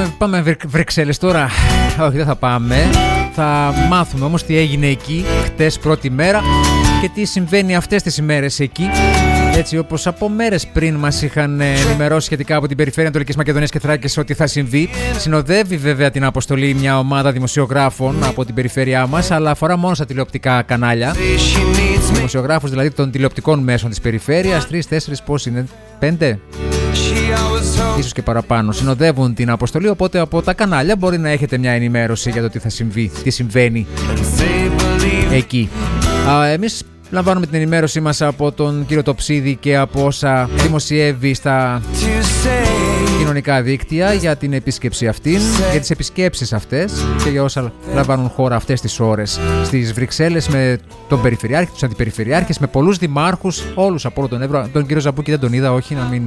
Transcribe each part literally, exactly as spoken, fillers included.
πάμε, πάμε Βρυξέλλες τώρα. Όχι, δεν θα πάμε. Θα μάθουμε όμως τι έγινε εκεί χτες πρώτη μέρα και τι συμβαίνει αυτές τις ημέρες εκεί. Έτσι όπως από μέρες πριν μας είχαν ενημερώσει σχετικά από την Περιφέρεια Ανατολικής Μακεδονίας και Θράκης ότι θα συμβεί. Συνοδεύει βέβαια την αποστολή μια ομάδα δημοσιογράφων από την περιφέρειά μας, αλλά αφορά μόνο στα τηλεοπτικά κανάλια. Δημοσιογράφους δηλαδή των τηλεοπτικών μέσων της περιφέρειας. Τρεις, τέσσερις, πώς είναι, πέντε? Ίσως και παραπάνω. Συνοδεύουν την αποστολή, οπότε από τα κανάλια μπορεί να έχετε μια ενημέρωση για το τι θα συμβεί, τι συμβαίνει εκεί. Α, εμείς λαμβάνουμε την ενημέρωσή μας από τον κύριο Τοψίδη και από όσα δημοσιεύει στα κοινωνικά δίκτυα για την επίσκεψη αυτήν, για τις επισκέψεις αυτές και για όσα λαμβάνουν χώρα αυτές τις ώρες στις Βρυξέλλες με τον Περιφερειάρχη, τους Αντιπεριφερειάρχες, με πολλούς δημάρχους, όλους από όλο τον Εύρο. Τον κύριο Ζαμπούκη δεν τον είδα, όχι να μην...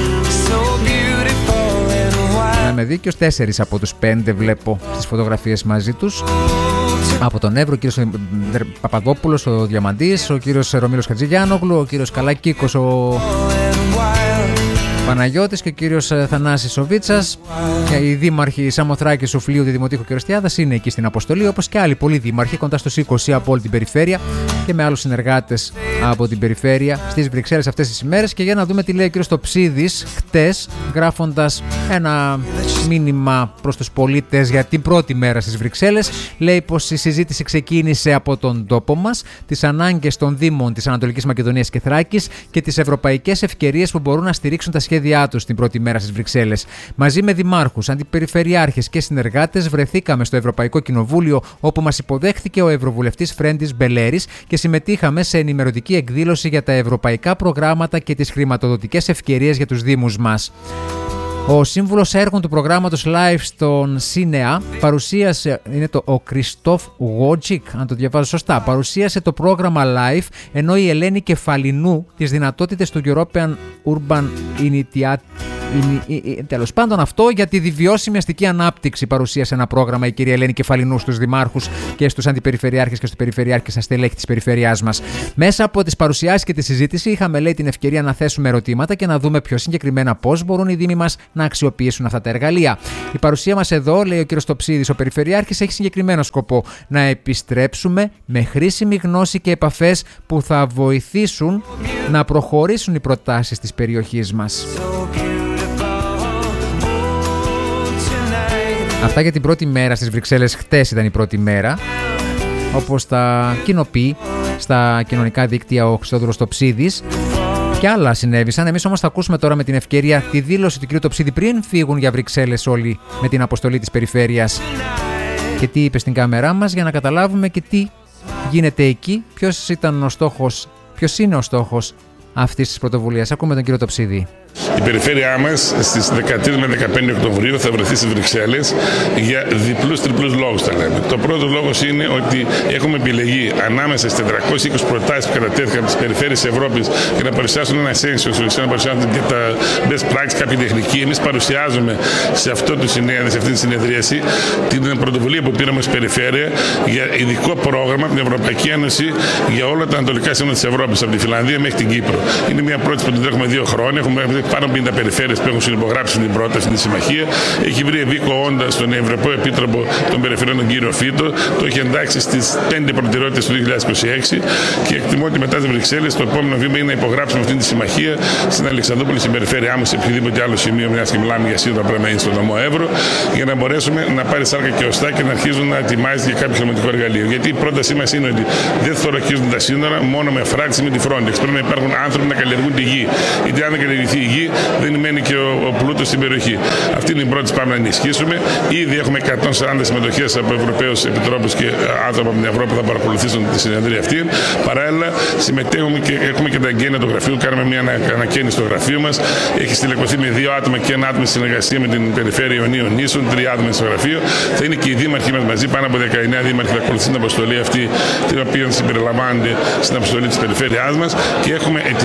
Να είμαι δίκαιος, τέσσερις από τους πέντε βλέπω στις φωτογραφίες μαζί τους. Από τον Εύρο, ο κύριος Παπαδόπουλος, ο Διαμαντής, ο κύριος Ρωμίλος Χατζηγιάνογλου, ο κύριος Καλακίκος, ο Παναγιώτης και ο κύριος Θανάσης Σοβίτσας. Οι δήμαρχοι Σαμοθράκη, Σουφλίου, Δημοτήχου και Ορεστιάδας είναι εκεί στην αποστολή, όπως και άλλοι πολλοί δήμαρχοι, κοντά στους είκοσι από όλη την περιφέρεια και με άλλους συνεργάτες από την περιφέρεια στις Βρυξέλλες αυτές τις ημέρες. Και για να δούμε τι λέει ο κύριος Τοψίδης χτες, γράφοντας ένα μήνυμα προς τους πολίτες για την πρώτη μέρα στις Βρυξέλλες. Λέει πως η συζήτηση ξεκίνησε από τον τόπο μας, τις ανάγκες των Δήμων της Ανατολικής Μακεδονίας και Θράκης και τις ευρωπαϊκές ευκαιρίες που μπορούν να στηρίξουν τα σχέδιά τους την πρώτη μέρα στις Βρυξέλλες. Μαζί με δημάρχους, αντιπεριφερειάρχες και συνεργάτες βρεθήκαμε στο Ευρωπαϊκό Κοινοβούλιο, όπου μας υποδέχθηκε ο Ευρωβουλευτής Φρέντης Μπελέρης και συμμετείχαμε σε ενημερωτική εκδήλωση για τα ευρωπαϊκά προγράμματα και τις χρηματοδοτικές ευκαιρίες για τους Δήμους μας. Ο σύμβουλος έργων του προγράμματος Live στον ΣΥΝΕΑ παρουσίασε, είναι το ο Κριστόφ Γότζικ, αν το διαβάζω σωστά, παρουσίασε το πρόγραμμα Live, ενώ η Ελένη Κεφαλινού τις δυνατότητες του European Urban Initiative. Τέλος πάντων, αυτό για τη βιώσιμη αστική ανάπτυξη παρουσίασε ένα πρόγραμμα η κυρία Ελένη Κεφαλινού στους δημάρχους και στους αντιπεριφερειάρχες και στους περιφερειάρχες στα στελέχη της περιφερειάς μας. Μέσα από τις παρουσιάσεις και τη συζήτηση είχαμε, λέει, την ευκαιρία να θέσουμε ερωτήματα και να δούμε πιο συγκεκριμένα πώς μπορούν οι δήμοι μας να αξιοποιήσουν αυτά τα εργαλεία. Η παρουσία μας εδώ, λέει ο κ. Τοψίδης, ο Περιφερειάρχης, έχει συγκεκριμένο σκοπό: να επιστρέψουμε με χρήσιμη γνώση και επαφές που θα βοηθήσουν να προχωρήσουν οι προτάσεις της περιοχής μας. Αυτά για την πρώτη μέρα στις Βρυξέλλες. Χτες ήταν η πρώτη μέρα, όπως τα κοινοποιεί στα κοινωνικά δίκτυα ο Χριστόδουλος Τοψίδης. Και άλλα συνέβησαν. Εμείς όμως θα ακούσουμε τώρα με την ευκαιρία τη δήλωση του κ. Τοψίδη πριν φύγουν για Βρυξέλλες όλοι με την αποστολή της περιφέρειας. Και τι είπε στην κάμερά μας, για να καταλάβουμε και τι γίνεται εκεί, ποιος ήταν ο στόχος, ποιος είναι ο στόχος αυτής της πρωτοβουλίας. Ακούμε τον κύριο Τοψίδη. Η περιφέρειά μας στις δεκατρείς με δεκαπέντε Οκτωβρίου θα βρεθεί στις Βρυξέλλες για διπλούς τριπλούς λόγους, τα λέμε. Το πρώτο λόγος είναι ότι έχουμε επιλεγεί ανάμεσα στις τετρακόσιες είκοσι προτάσεις που κατατέθηκαν από τις περιφέρειες της Ευρώπης για να παρουσιάσουν ένα essentials, να παρουσιάσουν και τα best practices, κάποια τεχνική. Εμείς παρουσιάζουμε σε, αυτό το συνέδριο, σε αυτή τη συνεδρίαση την πρωτοβουλία που πήραμε ως περιφέρεια για ειδικό πρόγραμμα από την Ευρωπαϊκή Ένωση για όλα τα ανατολικά σύνορα της Ευρώπης, από τη Φιλανδία μέχρι την Κύπρο. Είναι μια πρόταση που την τρέχουμε δύο χρόνια. Έχουμε πάνω από πενήντα περιφέρειες που έχουν συνυπογράψει την πρόταση, την συμμαχία. Έχει βρει ευήκο όντα στον Ευρωπαίο Επίτροπο των Περιφερειών, τον κύριο Φίτο. Το έχει εντάξει στις πέντε προτεραιότητες του δύο χιλιάδες είκοσι έξι και εκτιμώ ότι μετά τις Βρυξέλλες το επόμενο βήμα είναι να υπογράψουμε αυτή τη συμμαχία στην Αλεξανδρούπολη, στην περιφέρειά μας, σε οποιοδήποτε άλλο σημείο, μιας και μιλάμε για σύνορα, πρέπει να είναι στον νομό Εύρο, για να μπορέσουμε να πάρει σάρκα και οστά και να αρχίζουν να ετοιμάζεται για κάποιο χρηματικό εργαλείο. Γιατί η πρότασή μας είναι ότι δεν θωρακίζουν τα σύνορα μόνο με φράξη με τη Frontex. Πρέπει να υπάρχουν άνθρωποι να καλλιεργούν τη γη. Γιατί αν δεν καλλιεργηθεί η γη, δεν μένει και ο, ο πλούτος στην περιοχή. Αυτή είναι η πρώτη που πάμε να ενισχύσουμε. Ήδη έχουμε εκατόν σαράντα συμμετοχές από Ευρωπαίους Επιτρόπους και άτομα από την Ευρώπη που θα παρακολουθήσουν τη συνεδρία αυτή. Παράλληλα, συμμετέχουμε και έχουμε και τα εγγένεια του γραφείου. Κάναμε μια ανακαίνιση στο γραφείο μας. Έχει στελεχωθεί με δύο άτομα και ένα άτομο στη συνεργασία με την Περιφέρεια Ιωνίων Νήσων, τρία άτομα στο γραφείο. Θα είναι και οι δήμαρχοι μας μαζί, πάνω από δεκαεννέα δήμαρχοι θα ακολουθήσουν την αποστολή αυτή, την οποία συμπεριλαμβάνονται στην αποστολή της περιφέρειάς μας. Και έχουμε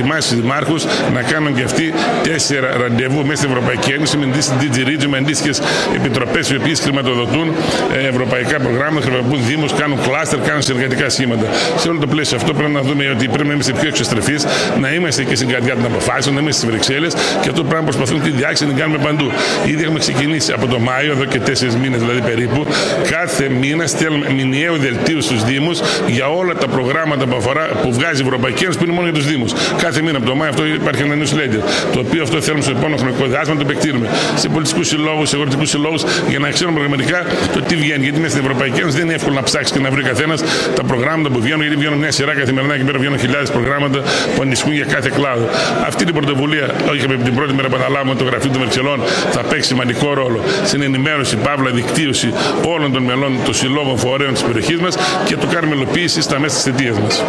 ετοιμάσει τους δημάρχους να κάνουν και αυτοί τέσσερα ραντεβού μέσα στην Ευρωπαϊκή Ένωση με ντι τζι Regio, με αντίστοιχες επιτροπές οι οποίες χρηματοδοτούν ευρωπαϊκά προγράμματα, χρηματοδοτούν δήμους, κάνουν κλάστερ, κάνουν συνεργατικά σχήματα. Σε όλο το πλαίσιο αυτό πρέπει να δούμε ότι πρέπει να είμαστε πιο εξωστρεφείς, να είμαστε και στην καρδιά των αποφάσεων, να είμαστε στις Βρυξέλλες και αυτό πρέπει να προσπαθούμε τη διάκριση να την κάνουμε παντού. Ήδη έχουμε ξεκινήσει από το Μάιο, εδώ και τέσσερις μήνες δηλαδή περίπου, κάθε μήνα στέλνουμε μηνιαίο δελτίο στους Δήμους για όλα τα προγράμματα που, αφορά, που βγάζει η Ευρωπαϊκή Ένωση που είναι μόνο για τους Δήμους. Κάθε μήνα από το Μάιο αυτό υπάρχει ένα newsletter, το οποίο αυτό θέλουμε στο επόμενο χρονικό διάστημα να το επεκτείνουμε σε πολιτικούς συλλόγους, σε αγροτικούς συλλόγους, για να ξέρουμε πραγματικά το τι βγαίνει. Γιατί μέσα στην Ευρωπαϊκή Ένωση δεν είναι εύκολο να ψάξει και να βρει καθένας τα προγράμματα που βγαίνουν, γιατί βγαίνουν μια σειρά καθημερινά και πέρα βγαίνουν χιλιάδες προγράμματα που ανησυχούν για κάθε κλάδο. Αυτή την πρωτοβουλία, όχι από την πρώτη μέρα που αναλάβουμε το Γραφείο των Βρυξελών, θα παίξει σημαντικό ρόλο στην ενημέρωση, παύλα δικτύωση όλων των μελών των συλλόγων φορέων της περιοχής μας και το κάνουμε υλοποίηση στα μέσα της θητείας μας.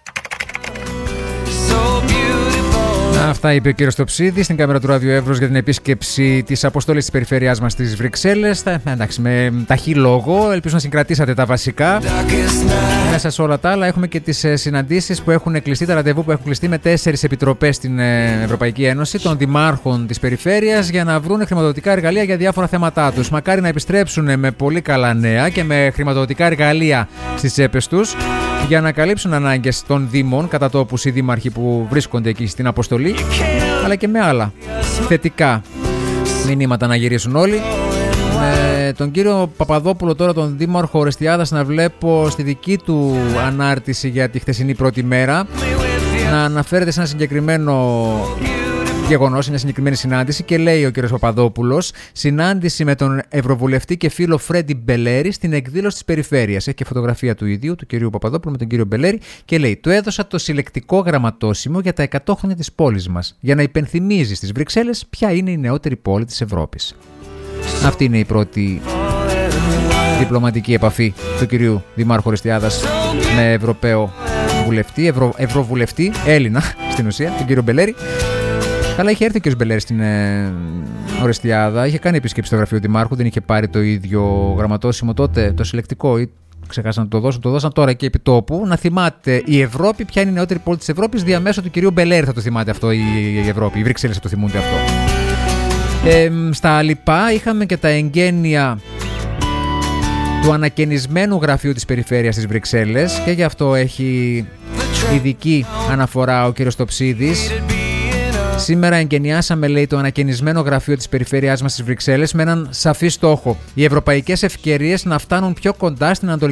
Αυτά είπε ο κύριος Τοψίδης στην κάμερα του Ραδιού Εύρος για την επίσκεψη της αποστολής της περιφέρειάς μας στις Βρυξέλλες. Εντάξει, με ταχύ λόγο, ελπίζω να συγκρατήσατε τα βασικά. Μέσα σε όλα τα άλλα έχουμε και τις συναντήσεις που έχουν κλειστεί, τα ραντεβού που έχουν κλειστεί με τέσσερις επιτροπές στην Ευρωπαϊκή Ένωση των δημάρχων της περιφέρειας για να βρουν χρηματοδοτικά εργαλεία για διάφορα θέματά τους. Μακάρι να επιστρέψουν με πολύ καλά νέα και με χρηματοδοτικά εργαλεία στις τσέπες τους για να καλύψουν ανάγκες των δήμων κατά τόπους οι δήμαρχοι που βρίσκονται εκεί στην αποστολή, αλλά και με άλλα θετικά μηνύματα να γυρίσουν όλοι. Με τον κύριο Παπαδόπουλο τώρα, τον δήμαρχο Ορεστιάδας, να βλέπω στη δική του ανάρτηση για τη χθεσινή πρώτη μέρα να αναφέρεται σε ένα συγκεκριμένο γεγονός, μια συγκεκριμένη συνάντηση, και λέει ο κ. Παπαδόπουλος: συνάντηση με τον Ευρωβουλευτή και φίλο Φρέντι Μπελέρη στην εκδήλωση της περιφέρειας. Έχει και φωτογραφία του ίδιου, του κ. Παπαδόπουλου, με τον κ. Μπελέρη, και λέει: του έδωσα το συλλεκτικό γραμματόσημο για τα εκατό χρόνια της πόλης μας, για να υπενθυμίζει στις Βρυξέλλες ποια είναι η νεότερη πόλη της Ευρώπης. Αυτή είναι η πρώτη διπλωματική επαφή του κ. Δημάρχου Ορεστιάδας με Ευρωπαίο βουλευτή, Ευρω... Ευρωβουλευτή, Έλληνα στην ουσία, τον κ. Μπελέρη. Καλά, είχε έρθει ο κ. Μπελέρη στην ε, Ορεστιάδα, είχε κάνει επίσκεψη στο γραφείο Δημάρχου, δεν είχε πάρει το ίδιο γραμματόσημο τότε, το συλλεκτικό, ή ξεχάσαν να το δώσουν, το δώσαν τώρα και επί τόπου. Να θυμάται η Ευρώπη ποια είναι η νεότερη πόλη της Ευρώπης, διαμέσου του κ. Μπελέρη θα το θυμάται αυτό η, η Ευρώπη, οι Βρυξέλλες θα το θυμούνται αυτό. Ε, στα λοιπά είχαμε και τα εγγένεια του ανακαινισμένου γραφείου της περιφέρειας της Βρυξέλλες και γι' αυτό έχει ειδική αναφορά ο κ. Τοψίδης. Σήμερα εγκαινιάσαμε, λέει, το ανακαινισμένο γραφείο της περιφέρειάς μας στις Βρυξέλλες με έναν σαφή στόχο: οι ευρωπαϊκές ευκαιρίες να φτάνουν πιο κοντά στην Ανατολική